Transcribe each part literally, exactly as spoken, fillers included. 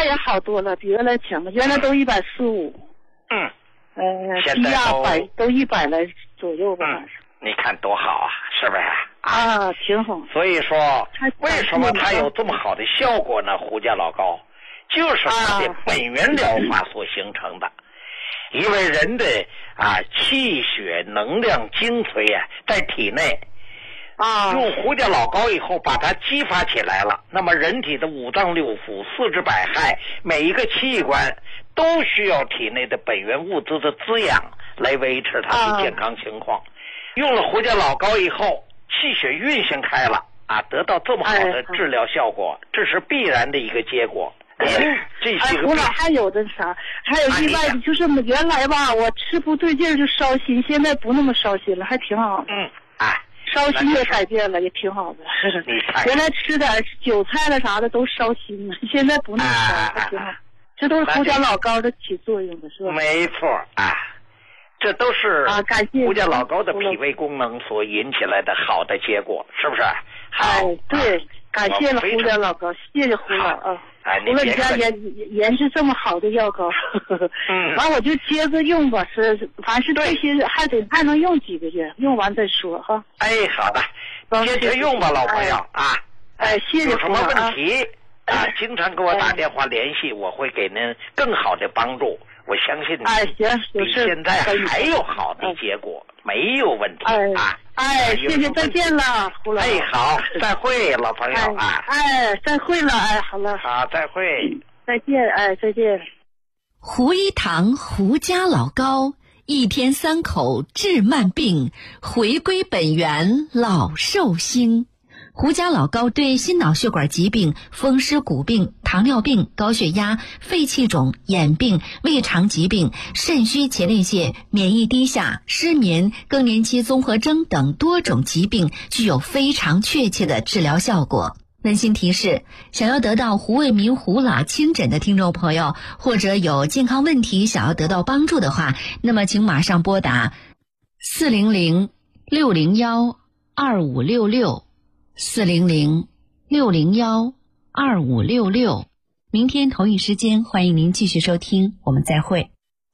也好多了，比原来强了，原来都一百四五。 嗯。 呃，低压百都一百来左右吧。 嗯，你看多好啊，是不是？ 啊，挺好。 所以说，为什么它有这么好的效果呢？胡家老膏就是它的本源疗法所形成的。因为人的啊气血能量精髓啊在体内， 啊， 用胡家老膏以后把它激发起来了，那么人体的五脏六腑、四肢百骸，每一个器官都需要体内的本源物质的滋养来维持它的健康情况。啊、用了胡家老膏以后，气血运行开了啊，得到这么好的治疗效果，哎、这是必然的一个结果。 哎，这些个，哎，还有的啥？还有意外的，就是原来吧，我吃不对劲就烧心，现在不那么烧心了，还挺好的。 嗯，哎， 烧心也改变了，也挺好的。原来吃点韭菜了啥的都烧心了，现在不那么烧，还、哎、挺好。这都是胡家老膏的起作用的，是吧？ 没错啊，这都是啊，感谢胡家老膏的脾胃功能所引起来的好的结果，是不是？ 哎，对。啊感谢了胡家老膏，谢谢胡老啊！ 哎， 胡了你家研研制这么好的药膏， 嗯， 完我就接着用吧，是凡是这些还得还能用几个月，用完再说哈。 哎，好的，接着用吧，老朋友啊！ 哎，谢谢有什么问题啊？经常给我打电话联系，我会给您更好的帮助。我相信你， 哎，行， 比现在还有好的结果，没有问题啊！ 哎，谢谢，再见了，胡老。 哎，好，再会，老朋友啊！ 哎，再会了，哎，好了， 好，再会， 再见，哎，再见。 胡一堂胡家老膏，一天三口治慢病，回归本源老寿星。胡家老膏对心脑血管疾病、风湿骨病、糖尿病、高血压、肺气肿、眼病、胃肠疾病、肾虚前列腺、免疫低下、失眠、更年期综合征等多种疾病具有非常确切的治疗效果。温馨提示，想要得到胡卫民胡老清诊的听众朋友，或者有健康问题想要得到帮助的话，那么请马上拨打四零零六零幺二五六六四零零六零幺二五六六。明天同一时间，欢迎您继续收听，我们再会。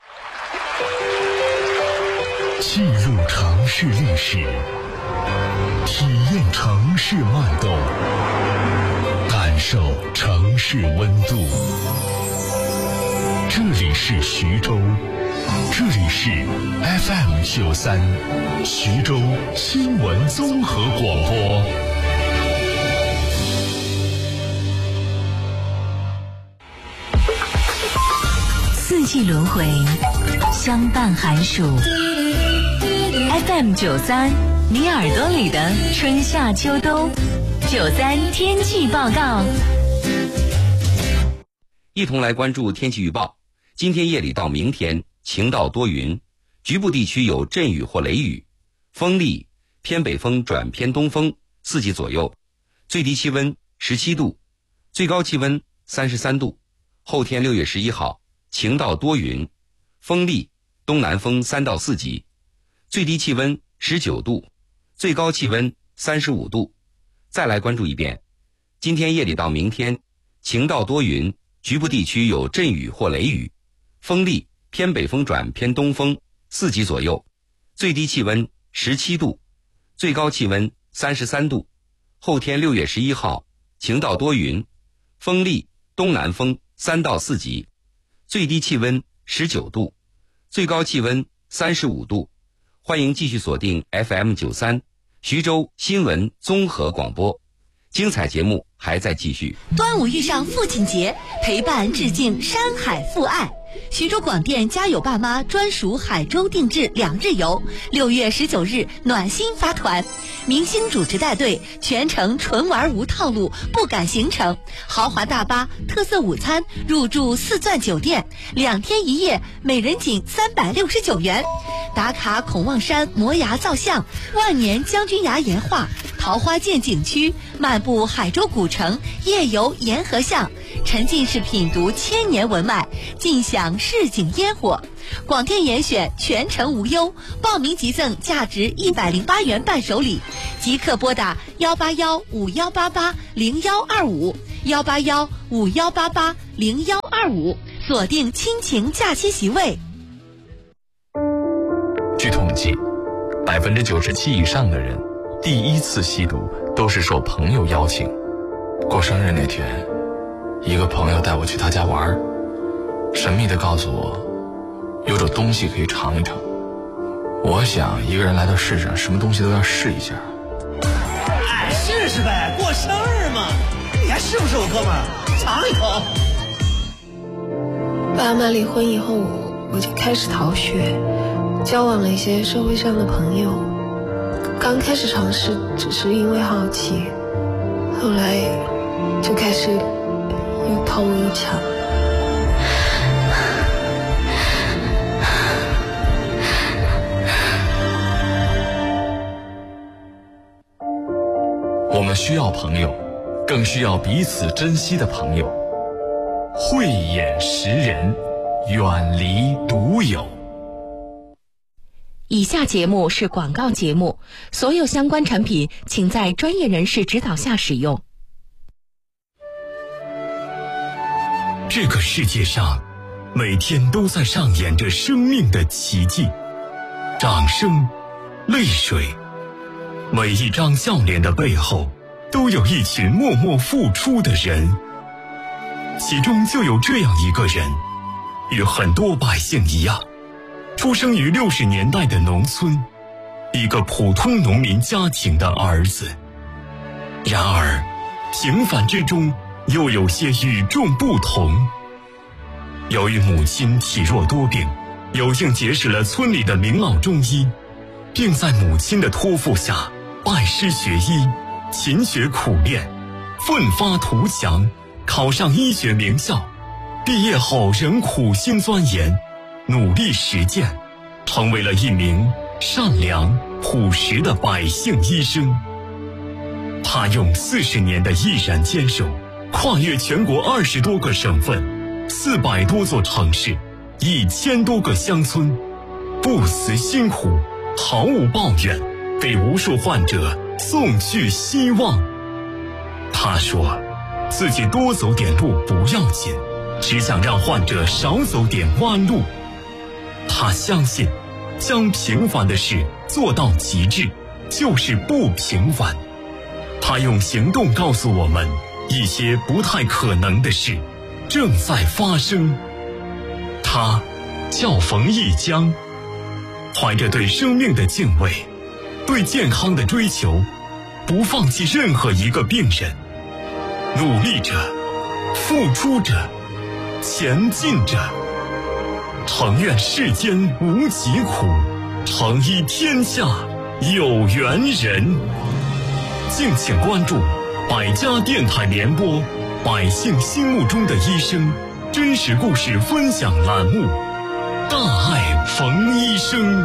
进入城市历史，体验城市脉动，感受城市温度。这里是徐州，这里是 F M 九三，徐州新闻综合广播。 四季轮回，相伴寒暑。F M 九三，你耳朵里的春夏秋冬。九三天气报告。 一同来关注天气预报。今天夜里到明天晴到多云，局部地区有阵雨或雷雨，风力偏北风转偏东风，四级左右，最低气温十七度，最高气温三十三度。后天六月十一号晴到多云，风力东南风三到四级，最低气温十九度，最高气温三十五度。再来关注一遍，今天夜里到明天晴到多云，局部地区有阵雨或雷雨，风力偏北风转偏东风，四级左右，最低气温十七度，最高气温三十三度。后天六月十一号晴到多云，风力东南风三到四级，最低气温十九度，最高气温三十五度。欢迎继续锁定 F M 九三，徐州新闻综合广播，精彩节目还在继续。 端午遇上父亲节，陪伴致敬山海父爱。徐州广电家有爸妈专属海州定制两日游，六月十九日暖心发团，明星主持带队，全程纯玩无套路，不赶行程，豪华大巴，特色午餐，入住四钻酒店，两天一夜，每人仅三百六十九元。打卡孔望山摩崖造像，万年将军崖岩画，桃花涧景区，漫步海州古城，夜游沿河巷，沉浸式品读千年文脉，尽享市井烟火。广电严选，全程无忧，报名即赠价值一百零八元伴手礼，即刻拨打幺八幺五幺八八零幺二五幺八幺五幺八八零幺。 二五，锁定亲情假期席位。 据统计，百分之九十七以上的人第一次吸毒都是受朋友邀请。过生日那天，一个朋友带我去他家玩，神秘地告诉我有种东西可以尝一尝。我想一个人来到世上，什么东西都要试一下。 哎，试试呗，过生日嘛，你还是不是我哥们儿？尝一口。 爸妈离婚以后，我就开始逃学，交往了一些社会上的朋友。刚开始尝试只是因为好奇，后来就开始又偷又抢。 我们需要朋友，更需要彼此珍惜的朋友。慧眼识人，远离独有。 以下节目是广告节目，所有相关产品请在专业人士指导下使用。 这个世界上，每天都在上演着生命的奇迹，掌声、泪水，每一张笑脸的背后，都有一群默默付出的人。其中就有这样一个人，与很多百姓一样，出生于六十年代的农村，一个普通农民家庭的儿子。然而，平凡之中又有些与众不同。由于母亲体弱多病，有幸结识了村里的名老中医，并在母亲的托付下拜师学医，勤学苦练，奋发图强，考上医学名校。毕业后仍苦心钻研，努力实践，成为了一名善良朴实的百姓医生。他用四十年的毅然坚守，跨越全国二十多个省份，四百多座城市，一千多个乡村，不辞辛苦，毫无抱怨，给无数患者送去希望。他说自己多走点路不要紧，只想让患者少走点弯路。他相信将平凡的事做到极致就是不平凡。他用行动告诉我们，一些不太可能的事正在发生。他叫冯一江，怀着对生命的敬畏，对健康的追求，不放弃任何一个病人，努力着，付出着，前进着。诚愿世间无疾苦，诚医天下有缘人。敬请关注百家电台联播百姓心目中的医生真实故事分享栏目，大爱冯医生。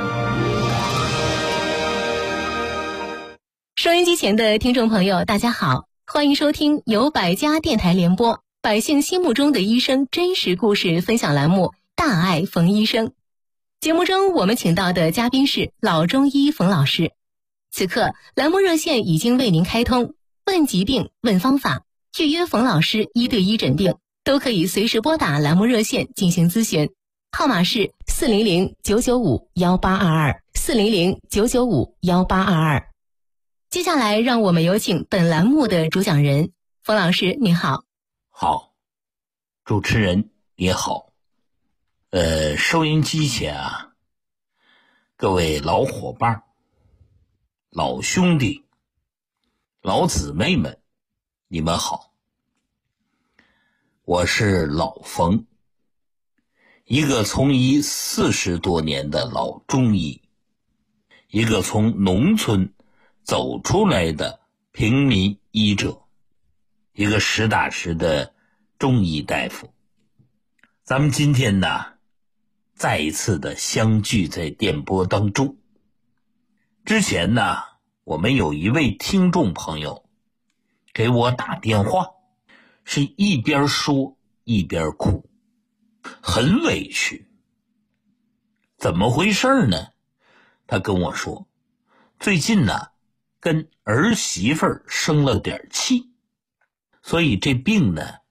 收音机前的听众朋友大家好，欢迎收听由百家电台联播百姓心目中的医生真实故事分享栏目，大爱冯医生。节目中我们请到的嘉宾是老中医冯老师。此刻栏目热线已经为您开通，问疾病问方法，预约冯老师一对一诊病，都可以随时拨打栏目热线进行咨询，号码是四零零九九五幺八二二四零零九九五幺八二二。接下来让我们有请本栏目的主讲人冯老师，您好。 好，主持人也好，呃，收音机前啊，各位老伙伴、老兄弟、老姊妹们，你们好。我是老冯，一个从医四十多年的老中医，一个从农村走出来的平民医者，一个实打实的中医大夫。咱们今天呢，再一次的相聚在电波当中。之前呢，我们有一位听众朋友给我打电话，是一边说一边哭，很委屈。怎么回事呢？他跟我说，最近呢，跟儿媳妇儿生了点气，所以这病呢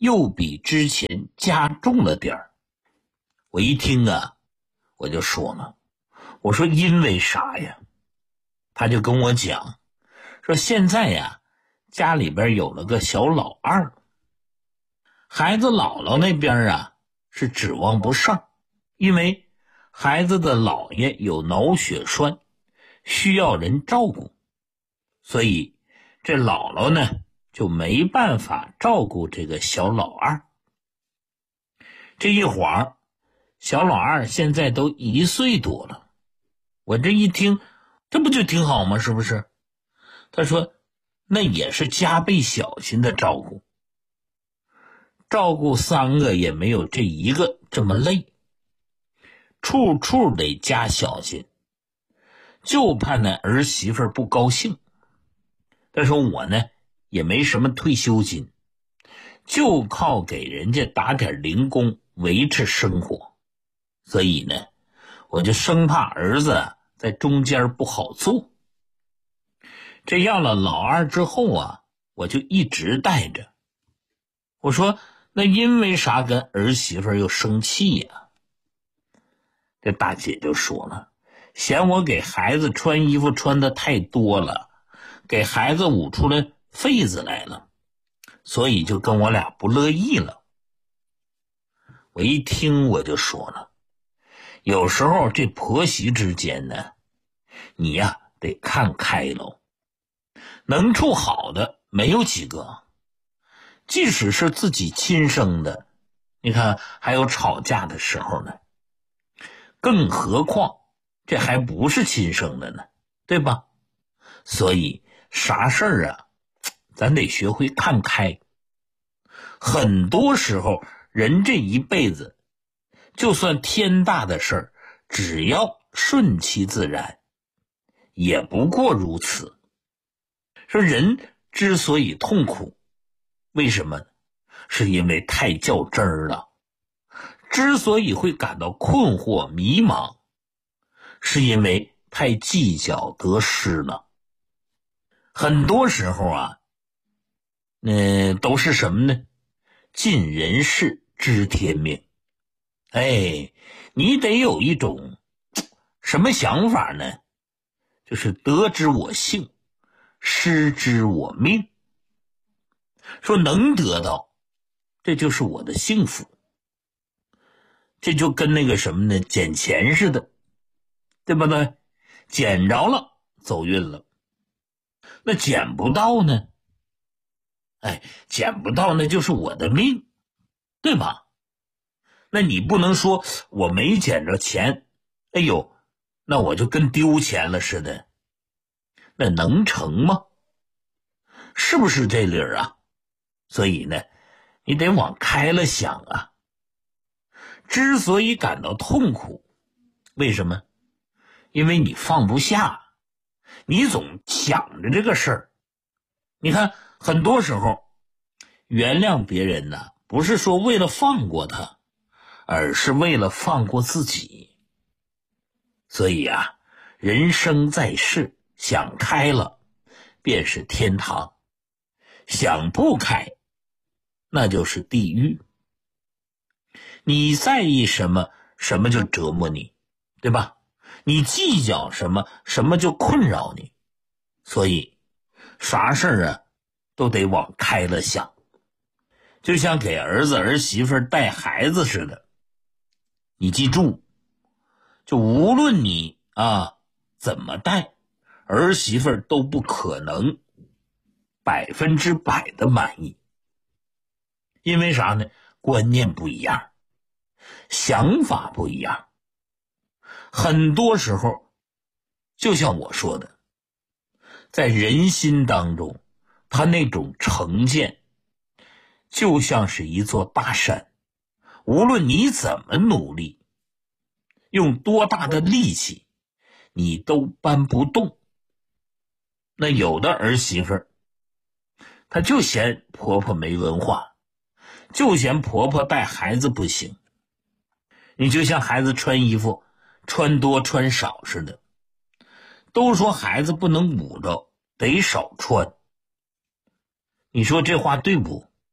又比之前加重了点儿。我一听啊，我就说了，我说因为啥呀？他就跟我讲，说现在呀，家里边有了个小老二，孩子姥姥那边啊是指望不上，因为孩子的姥爷有脑血栓，需要人照顾，所以这姥姥呢就没办法照顾这个小老二。这一晃小老二现在都一岁多了，我这一听，这不就挺好吗？是不是？他说那也是加倍小心的照顾，照顾三个也没有这一个这么累，处处得加小心，就怕那儿媳妇不高兴。他说我呢也没什么退休金，就靠给人家打点零工维持生活，所以呢我就生怕儿子在中间不好做。这要了老二之后啊，我就一直带着。我说那因为啥跟儿媳妇又生气呀？这大姐就说了，嫌我给孩子穿衣服穿的太多了，给孩子捂出来痱子来了，所以就跟我俩不乐意了。我一听我就说了，有时候这婆媳之间呢，你呀得看开喽，能处好的没有几个，即使是自己亲生的，你看还有吵架的时候呢，更何况这还不是亲生的呢，对吧？所以啥事儿啊，咱得学会看开。很多时候人这一辈子，就算天大的事儿，只要顺其自然，也不过如此。说人之所以痛苦，为什么？是因为太较真儿了。之所以会感到困惑迷茫，是因为太计较得失了。很多时候啊，嗯、呃，都是什么呢？尽人事知天命。哎，你得有一种什么想法呢？就是得之我幸，失之我命。说能得到，这就是我的幸福。这就跟那个什么呢，捡钱似的，对不对？捡着了走运了，那捡不到呢？哎，捡不到那就是我的命，对吧？那你不能说我没捡着钱，哎呦，那我就跟丢钱了似的，那能成吗？是不是这理儿啊？所以呢，你得往开了想啊。之所以感到痛苦，为什么？因为你放不下，你总想着这个事儿。你看很多时候原谅别人呢，不是说为了放过他，而是为了放过自己。所以啊，人生在世，想开了便是天堂，想不开那就是地狱。你在意什么，什么就折磨你，对吧？你计较什么，什么就困扰你。所以啥事儿啊都得往开了想，就像给儿子儿媳妇带孩子似的。你记住，就无论你啊怎么带，儿媳妇都不可能百分之百的满意。因为啥呢？观念不一样，想法不一样。很多时候就像我说的，在人心当中，他那种成见就像是一座大山，无论你怎么努力，用多大的力气，你都搬不动。那有的儿媳妇她就嫌婆婆没文化，就嫌婆婆带孩子不行。你就像孩子穿衣服穿多穿少似的，都说孩子不能捂着，得少穿。你说这话对不？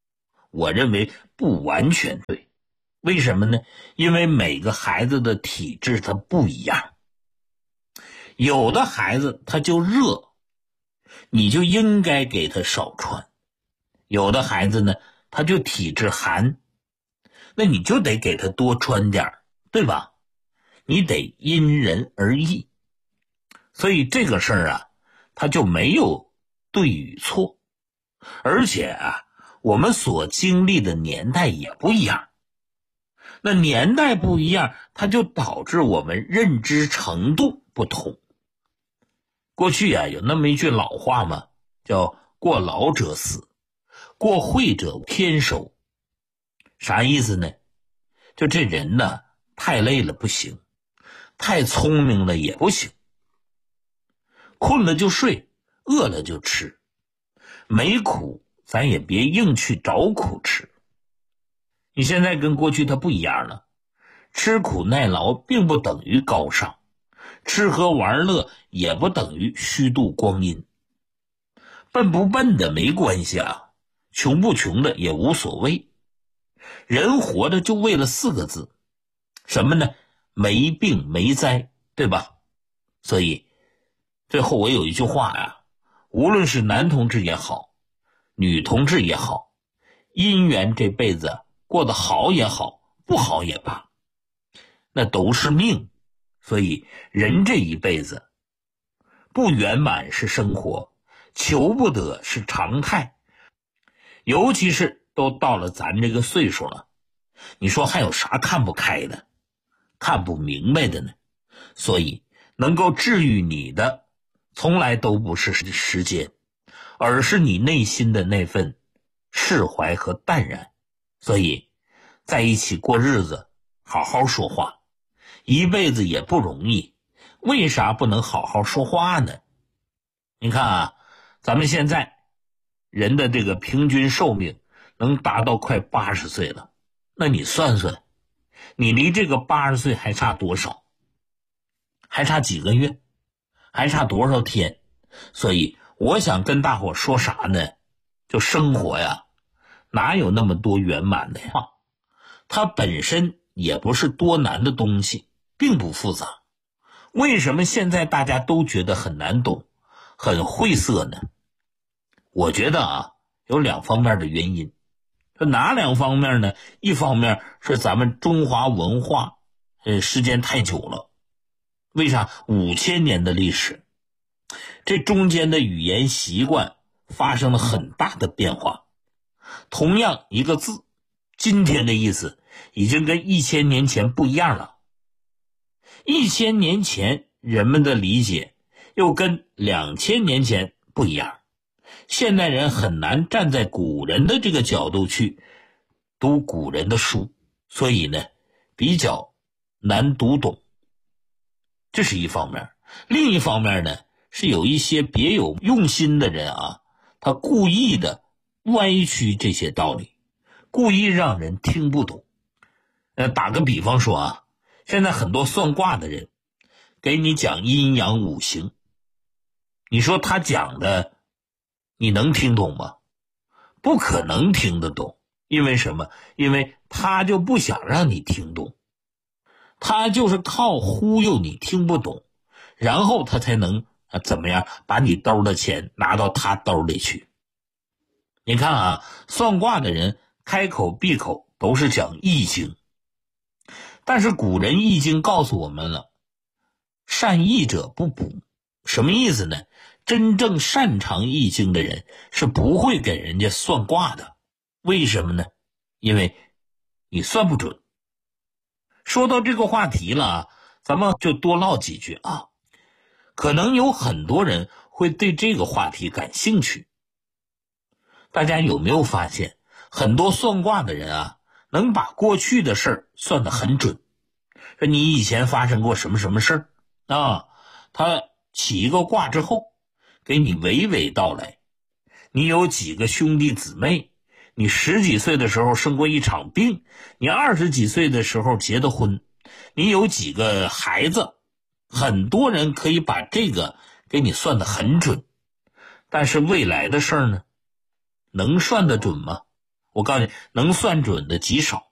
我认为不完全对。为什么呢？因为每个孩子的体质它不一样，有的孩子他就热，你就应该给他少穿；有的孩子呢，他就体质寒，那你就得给他多穿点，对吧？你得因人而异。所以这个事儿啊，它就没有对与错，而且啊，我们所经历的年代也不一样。那年代不一样，它就导致我们认知程度不同。过去啊，有那么一句老话嘛，叫过劳者死，过会者天收。啥意思呢？就这人呢，太累了不行，太聪明了也不行，困了就睡，饿了就吃，没苦咱也别硬去找苦吃。你现在跟过去它不一样了，吃苦耐劳并不等于高尚，吃喝玩乐也不等于虚度光阴。笨不笨的没关系啊，穷不穷的也无所谓。人活着就为了四个字，什么呢？没病没灾，对吧？所以最后我有一句话呀、啊，无论是男同志也好，女同志也好，姻缘这辈子过得好也好，不好也罢，那都是命。所以人这一辈子不圆满是生活，求不得是常态。尤其是都到了咱这个岁数了，你说还有啥看不开的，看不明白的呢？所以能够治愈你的从来都不是时间，而是你内心的那份释怀和淡然。所以在一起过日子，好好说话，一辈子也不容易，为啥不能好好说话呢？你看啊，咱们现在人的这个平均寿命能达到快八十岁了，那你算算，你离这个八十岁还差多少？还差几个月？还差多少天？所以我想跟大伙说啥呢？就生活呀，哪有那么多圆满的呀？它本身也不是多难的东西，并不复杂。为什么现在大家都觉得很难懂，很晦涩呢？我觉得啊，有两方面的原因。这哪两方面呢？一方面是咱们中华文化呃时间太久了，为啥？五千年的历史，这中间的语言习惯发生了很大的变化。同样一个字，今天的意思已经跟一千年前不一样了。一千年前人们的理解又跟两千年前不一样。现代人很难站在古人的这个角度去读古人的书，所以呢，比较难读懂。这是一方面。另一方面呢，是有一些别有用心的人啊，他故意的歪曲这些道理，故意让人听不懂。呃，打个比方说啊，现在很多算卦的人给你讲阴阳五行，你说他讲的你能听懂吗？不可能听得懂。因为什么？因为他就不想让你听懂，他就是靠忽悠你听不懂，然后他才能啊怎么样把你兜的钱拿到他兜里去。你看啊，算卦的人开口闭口都是讲易经，但是古人易经告诉我们了，善易者不卜。什么意思呢？真正擅长易经的人是不会给人家算卦的。为什么呢？因为你算不准。说到这个话题了，咱们就多唠几句啊。可能有很多人会对这个话题感兴趣。大家有没有发现，很多算卦的人啊，能把过去的事儿算得很准。说你以前发生过什么什么事儿啊，他起一个卦之后给你娓娓道来。你有几个兄弟姊妹，你十几岁的时候生过一场病，你二十几岁的时候结的婚，你有几个孩子，很多人可以把这个给你算得很准。但是未来的事儿呢，能算得准吗？ 我告诉你，能算准的极少。